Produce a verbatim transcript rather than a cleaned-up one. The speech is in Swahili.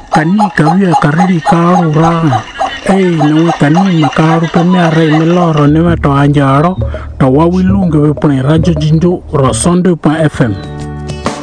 kani kawia kariri karu ra ei no kani makaru pe me arre me loro ne to anjaro to wawilunge we pone radio jinjo rosondo.fm